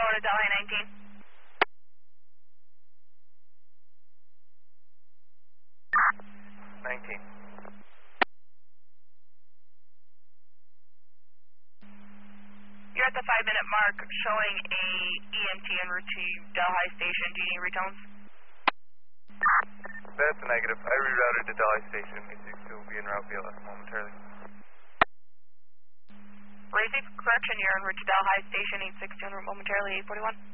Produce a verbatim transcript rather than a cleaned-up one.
forty-one to Delhi nineteen. nineteen. You're at the five minute mark showing a E M T en route to Delhi Station. Do you need retones? That's a negative. I rerouted to Delhi Station. eight six two will be en route B L S momentarily. Receive correction, you're en route to Delhi Station. eight six two en route momentarily, eight forty-one.